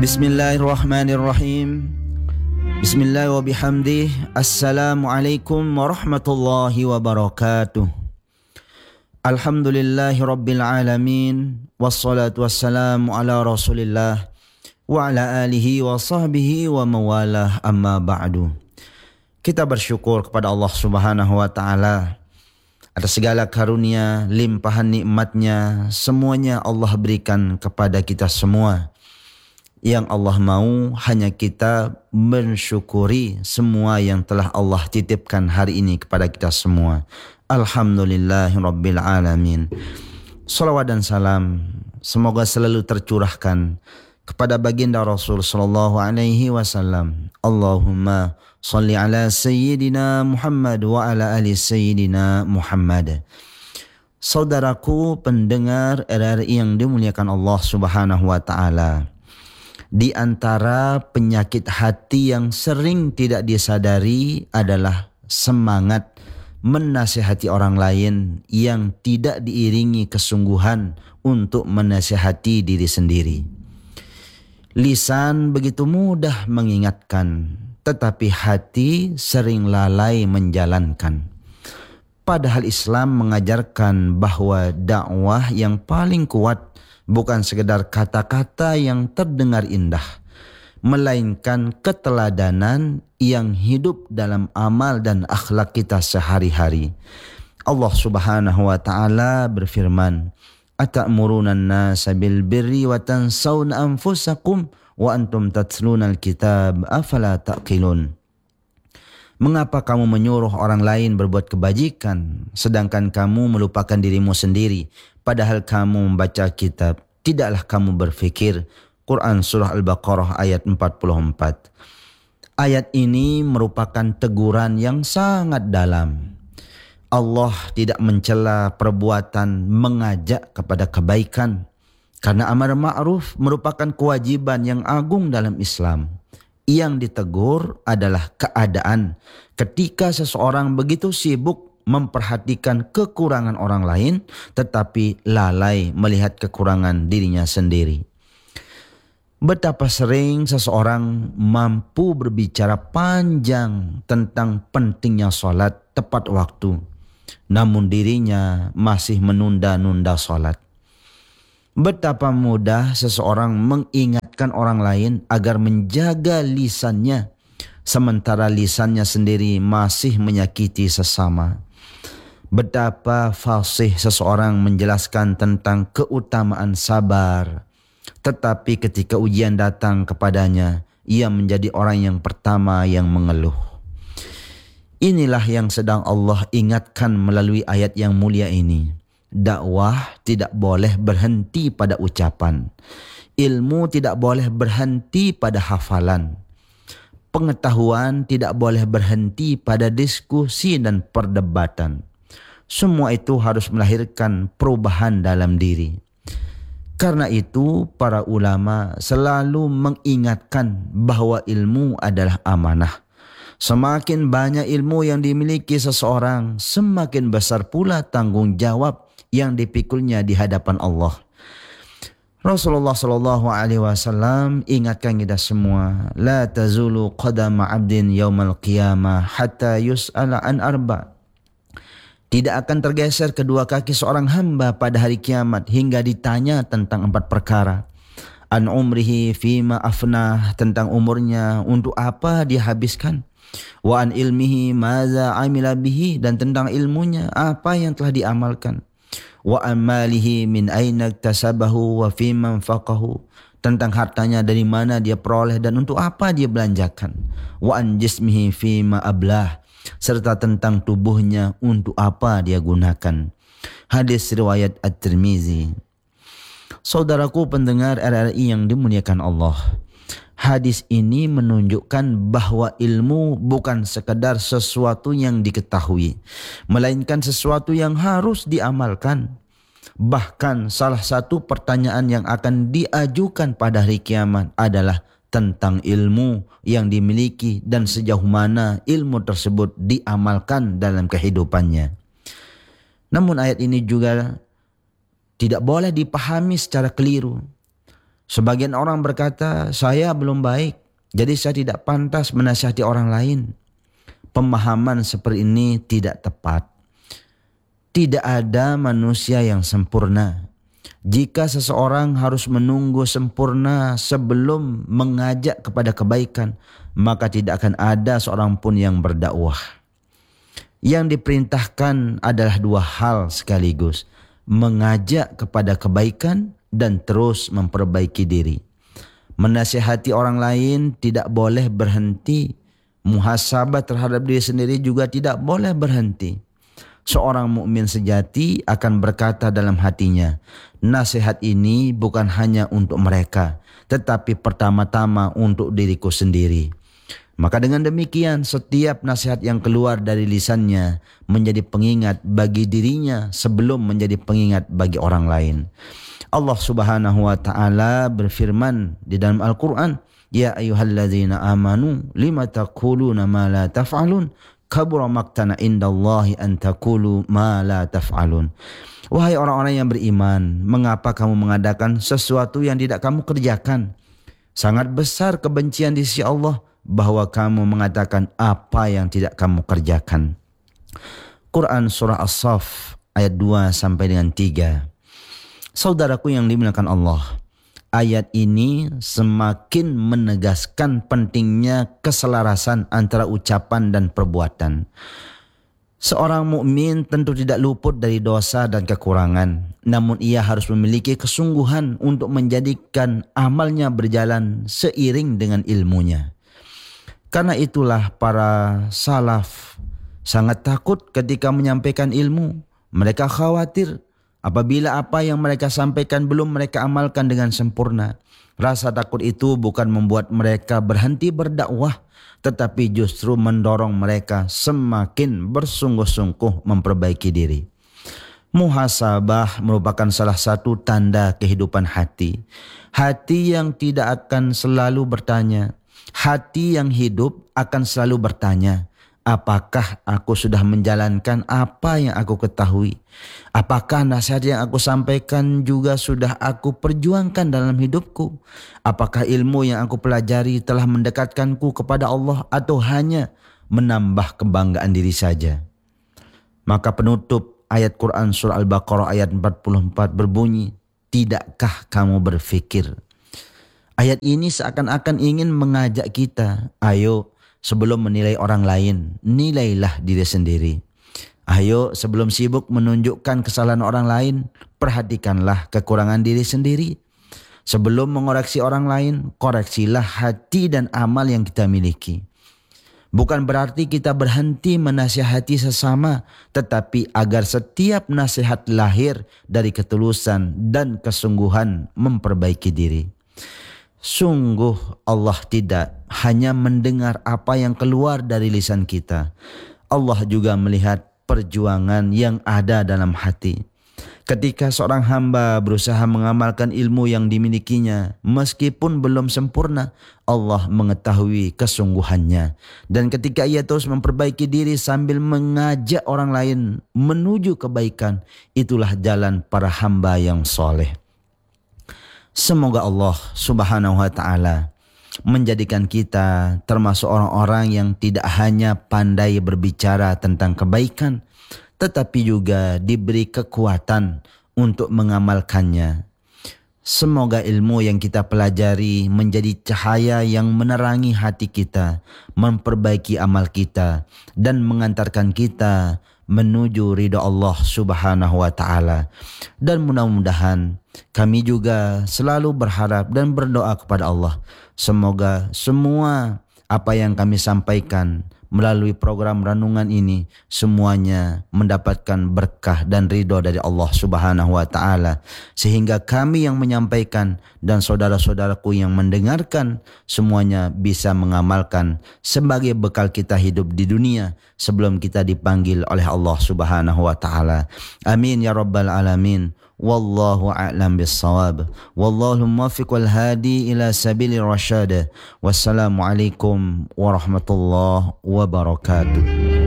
Bismillahirrahmanirrahim. Bismillah wa bihamdih. Assalamualaikum warahmatullahi wabarakatuh. Alhamdulillahi rabbil alamin. Wassalatu wassalamu ala rasulillah wa ala alihi wa sahbihi wa mawalah, amma ba'du. Kita bersyukur kepada Allah subhanahu wa ta'ala atas segala karunia, limpahan nikmatnya, semuanya Allah berikan kepada kita semua. Yang Allah mau hanya kita mensyukuri semua yang telah Allah titipkan hari ini kepada kita semua. Alhamdulillahirabbil alamin. Salawat dan salam semoga selalu tercurahkan kepada baginda Rasul sallallahu alaihi wasallam. Allahumma shalli ala sayyidina Muhammad wa ala ali sayyidina Muhammad. Saudaraku pendengar RRI yang dimuliakan Allah Subhanahu wa taala. Di antara penyakit hati yang sering tidak disadari adalah semangat menasihati orang lain yang tidak diiringi kesungguhan untuk menasihati diri sendiri. Lisan begitu mudah mengingatkan, tetapi hati sering lalai menjalankan. Padahal Islam mengajarkan bahwa dakwah yang paling kuat bukan sekedar kata-kata yang terdengar indah, melainkan keteladanan yang hidup dalam amal dan akhlak kita sehari-hari. Allah Subhanahu wa taala berfirman, "Atamuruna an-nasa bil birri wa tansawna anfusakum wa antum tatluna al-kitab afala taqilun." Mengapa kamu menyuruh orang lain berbuat kebajikan sedangkan kamu melupakan dirimu sendiri padahal kamu membaca kitab? Tidaklah kamu berfikir? Quran Surah Al-Baqarah ayat 44. Ayat ini merupakan teguran yang sangat dalam. Allah tidak mencela perbuatan mengajak kepada kebaikan, karena amar ma'ruf merupakan kewajiban yang agung dalam Islam. Yang ditegur adalah keadaan ketika seseorang begitu sibuk memperhatikan kekurangan orang lain tetapi lalai melihat kekurangan dirinya sendiri. Betapa sering seseorang mampu berbicara panjang tentang pentingnya sholat tepat waktu, namun dirinya masih menunda-nunda sholat. Betapa mudah seseorang mengingatkan orang lain agar menjaga lisannya, sementara lisannya sendiri masih menyakiti sesama. Betapa fasih seseorang menjelaskan tentang keutamaan sabar, tetapi ketika ujian datang kepadanya, ia menjadi orang yang pertama yang mengeluh. Inilah yang sedang Allah ingatkan melalui ayat yang mulia ini. Dakwah tidak boleh berhenti pada ucapan. Ilmu tidak boleh berhenti pada hafalan. Pengetahuan tidak boleh berhenti pada diskusi dan perdebatan. Semua itu harus melahirkan perubahan dalam diri. Karena itu para ulama selalu mengingatkan bahwa ilmu adalah amanah. Semakin banyak ilmu yang dimiliki seseorang, semakin besar pula tanggung jawab yang dipikulnya di hadapan Allah. Rasulullah sallallahu alaihi wasallam ingatkan kita semua, la tazulu qadama 'abdin yaumal qiyamah hatta yus'ala an arba'. Tidak akan tergeser kedua kaki seorang hamba pada hari kiamat hingga ditanya tentang 4 perkara. An umrihi fima afnah, tentang umurnya untuk apa dia habiskan. Wa an ilmihi maza amila bihi, dan tentang ilmunya apa yang telah diamalkan. Wa amalihi min aina iktasabahu wa fima anfaqahu, tentang hartanya dari mana dia peroleh dan untuk apa dia belanjakan. Wa an jismihi fima ablah, serta tentang tubuhnya untuk apa dia gunakan. Hadis riwayat At-Tirmizi. Saudaraku pendengar RRI yang dimuliakan Allah, hadis ini menunjukkan bahwa ilmu bukan sekedar sesuatu yang diketahui, melainkan sesuatu yang harus diamalkan. Bahkan salah satu pertanyaan yang akan diajukan pada hari kiamat adalah tentang ilmu yang dimiliki dan sejauh mana ilmu tersebut diamalkan dalam kehidupannya. Namun ayat ini juga tidak boleh dipahami secara keliru. Sebagian orang berkata, saya belum baik, jadi saya tidak pantas menasihati orang lain. Pemahaman seperti ini tidak tepat. Tidak ada manusia yang sempurna. Jika seseorang harus menunggu sempurna sebelum mengajak kepada kebaikan, maka tidak akan ada seorang pun yang berdakwah. Yang diperintahkan adalah dua hal sekaligus, mengajak kepada kebaikan dan terus memperbaiki diri. Menasihati orang lain tidak boleh berhenti. Muhasabah terhadap diri sendiri juga tidak boleh berhenti. Seorang mukmin sejati akan berkata dalam hatinya, nasihat ini bukan hanya untuk mereka, tetapi pertama-tama untuk diriku sendiri. Maka dengan demikian setiap nasihat yang keluar dari lisannya menjadi pengingat bagi dirinya sebelum menjadi pengingat bagi orang lain. Allah Subhanahu wa taala berfirman di dalam Al-Qur'an, ya ayyuhalladzina amanu lima taquluna ma la taf'alun kabura maqtana indallahi an taqulu ma la taf'alun. Wahai orang-orang yang beriman, mengapa kamu mengadakan sesuatu yang tidak kamu kerjakan? Sangat besar kebencian di sisi Allah bahwa kamu mengatakan apa yang tidak kamu kerjakan. Quran surah As-Saff ayat 2 sampai dengan 3. Saudaraku yang dimuliakan Allah, ayat ini semakin menegaskan pentingnya keselarasan antara ucapan dan perbuatan. Seorang mukmin tentu tidak luput dari dosa dan kekurangan, namun ia harus memiliki kesungguhan untuk menjadikan amalnya berjalan seiring dengan ilmunya. Karena itulah para salaf sangat takut ketika menyampaikan ilmu. Mereka khawatir apabila apa yang mereka sampaikan belum mereka amalkan dengan sempurna. Rasa takut itu bukan membuat mereka berhenti berdakwah, tetapi justru mendorong mereka semakin bersungguh-sungguh memperbaiki diri. Muhasabah merupakan salah satu tanda kehidupan hati. Hati yang tidak akan selalu bertanya. Hati yang hidup akan selalu bertanya, apakah aku sudah menjalankan apa yang aku ketahui? Apakah nasihat yang aku sampaikan juga sudah aku perjuangkan dalam hidupku? Apakah ilmu yang aku pelajari telah mendekatkanku kepada Allah atau hanya menambah kebanggaan diri saja? Maka penutup ayat Quran surah Al-Baqarah ayat 44 berbunyi, tidakkah kamu berfikir? Ayat ini seakan-akan ingin mengajak kita, ayo sebelum menilai orang lain, nilailah diri sendiri. Ayo sebelum sibuk menunjukkan kesalahan orang lain, perhatikanlah kekurangan diri sendiri. Sebelum mengoreksi orang lain, koreksilah hati dan amal yang kita miliki. Bukan berarti kita berhenti menasihati sesama, tetapi agar setiap nasihat lahir dari ketulusan dan kesungguhan memperbaiki diri. Sungguh Allah tidak hanya mendengar apa yang keluar dari lisan kita. Allah juga melihat perjuangan yang ada dalam hati. Ketika seorang hamba berusaha mengamalkan ilmu yang dimilikinya, meskipun belum sempurna, Allah mengetahui kesungguhannya. Dan ketika ia terus memperbaiki diri sambil mengajak orang lain menuju kebaikan, itulah jalan para hamba yang soleh. Semoga Allah Subhanahu wa ta'ala menjadikan kita termasuk orang-orang yang tidak hanya pandai berbicara tentang kebaikan, tetapi juga diberi kekuatan untuk mengamalkannya. Semoga ilmu yang kita pelajari menjadi cahaya yang menerangi hati kita, memperbaiki amal kita, dan mengantarkan kita menuju ridha Allah Subhanahu wa ta'ala. Dan mudah-mudahan kami juga selalu berharap dan berdoa kepada Allah, semoga semua apa yang kami sampaikan melalui program renungan ini semuanya mendapatkan berkah dan ridho dari Allah Subhanahu wa ta'ala, sehingga kami yang menyampaikan dan saudara-saudaraku yang mendengarkan semuanya bisa mengamalkan sebagai bekal kita hidup di dunia sebelum kita dipanggil oleh Allah Subhanahu wa ta'ala. Amin ya rabbal alamin. Wallahu a'lam bissawab. Wallahu muwaffiq wal hadi ila sabilir rasyad. Wassalamualaikum warahmatullahi wabarakatuh.